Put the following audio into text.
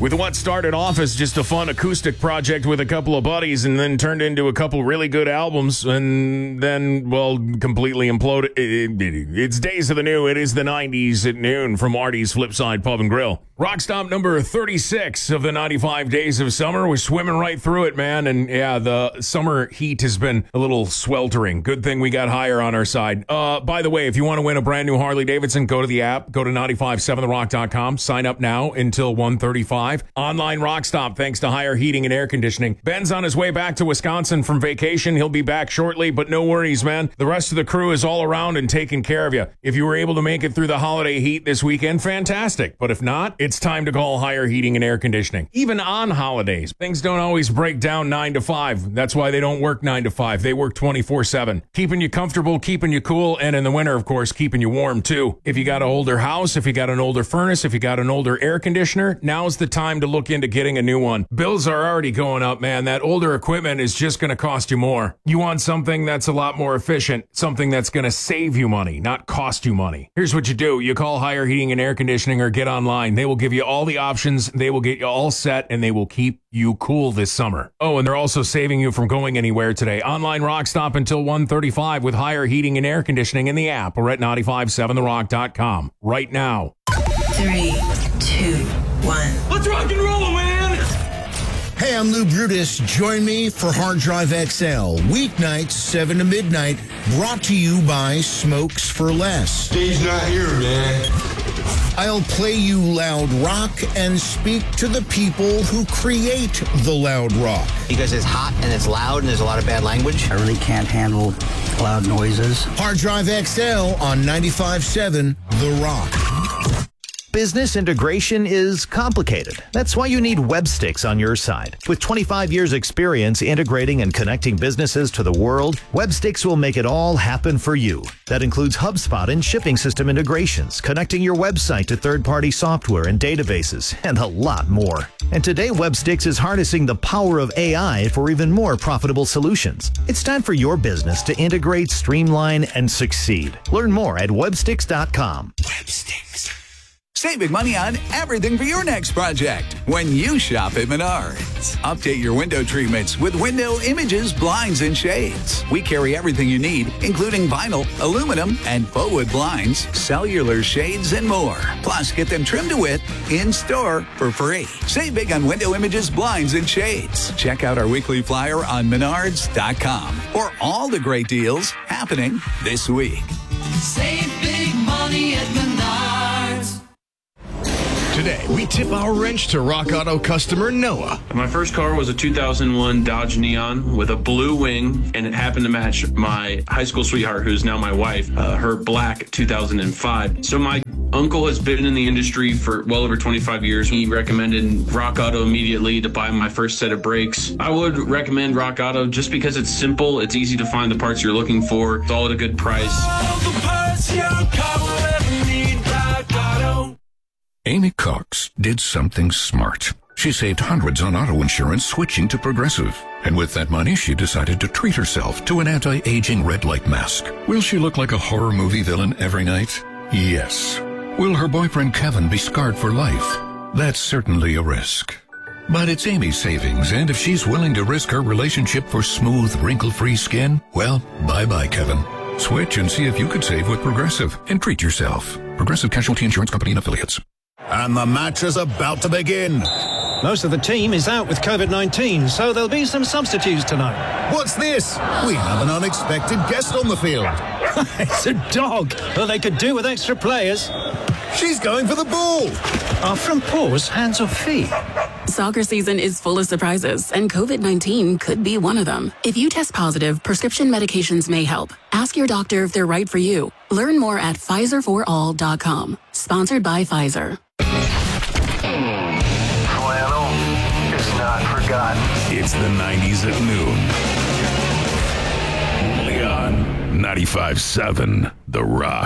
With what started off as just a fun acoustic project with a couple of buddies and then turned into a couple really good albums and then, well, completely imploded. It's Days of the New. It is the 90s at noon from Artie's Flipside Pub and Grill. Rock Stop number 36 of the 95 Days of Summer. We're swimming right through it, man. And yeah, the summer heat has been a little sweltering. Good thing we got higher on our side. By the way, if you want to win a brand new Harley Davidson, go to the app, go to 957therock.com, sign up now until 1:35. Online Rock Stop, thanks to Higher Heating and Air Conditioning. Ben's on his way back to Wisconsin from vacation. He'll be back shortly, but no worries, man. The rest of the crew is all around and taking care of you. If you were able to make it through the holiday heat this weekend, fantastic. But if not, it's time to call Higher Heating and Air Conditioning. Even on holidays, things don't always break down 9 to 5. That's why they don't work 9 to 5. They work 24/7. Keeping you comfortable, keeping you cool, and in the winter, of course, keeping you warm too. If you got an older house, if you got an older furnace, if you got an older air conditioner, now's the time to look into getting a new one. Bills are already going up, man. That older equipment is just going to cost you more. You want something that's a lot more efficient, something that's going to save you money, not cost you money. Here's what you do. You call Higher Heating and Air Conditioning or get online. They will give you all the options. They will get you all set, and they will keep you cool this summer. Oh, and they're also saving you from going anywhere today. Online Rock Stop until 1:35 with Higher Heating and Air Conditioning in the app or at 957therock.com right now. 3, 2, 1. Let's rock and roll, man! Hey, I'm Lou Brutus. Join me for Hard Drive XL. Weeknights, 7 to midnight. Brought to you by Smokes for Less. Dave's not here, man. I'll play you loud rock and speak to the people who create the loud rock. Because it's hot and it's loud and there's a lot of bad language. I really can't handle loud noises. Hard Drive XL on 95.7 The Rock. Business integration is complicated. That's why you need Websticks on your side. With 25 years experience integrating and connecting businesses to the world, Websticks will make it all happen for you. That includes HubSpot and shipping system integrations, connecting your website to third-party software and databases, and a lot more. And today, Websticks is harnessing the power of AI for even more profitable solutions. It's time for your business to integrate, streamline, and succeed. Learn more at websticks.com. Websticks. Save big money on everything for your next project when you shop at Menards. Update your window treatments with window images, blinds, and shades. We carry everything you need, including vinyl, aluminum, and faux wood blinds, cellular shades, and more. Plus, get them trimmed to width in-store for free. Save big on window images, blinds, and shades. Check out our weekly flyer on Menards.com for all the great deals happening this week. Save big money at Menards. Today, we tip our wrench to Rock Auto customer Noah. My first car was a 2001 Dodge Neon with a blue wing, and it happened to match my high school sweetheart, who's now my wife, her black 2005. So my uncle has been in the industry for well over 25 years. He recommended Rock Auto immediately to buy my first set of brakes. I would recommend Rock Auto just because it's simple, it's easy to find the parts you're looking for, it's all at a good price. All the parts your car will ever need, Rock Auto. Amy Cox did something smart. She saved hundreds on auto insurance switching to Progressive. And with that money, she decided to treat herself to an anti-aging red light mask. Will she look like a horror movie villain every night? Yes. Will her boyfriend Kevin be scarred for life? That's certainly a risk. But it's Amy's savings, and if she's willing to risk her relationship for smooth, wrinkle-free skin, well, bye-bye, Kevin. Switch and see if you could save with Progressive and treat yourself. Progressive Casualty Insurance Company and Affiliates. And the match is about to begin. Most of the team is out with COVID-19, so there'll be some substitutes tonight. What's this? We have an unexpected guest on the field. It's a dog. Well, they could do with extra players. She's going for the ball. Are front paws hands or feet? Soccer season is full of surprises, and COVID-19 could be one of them. If you test positive, prescription medications may help. Ask your doctor if they're right for you. Learn more at PfizerForAll.com. Sponsored by Pfizer. Flannel is not forgotten. It's the 90s at noon. Only on 95.7 The Rock.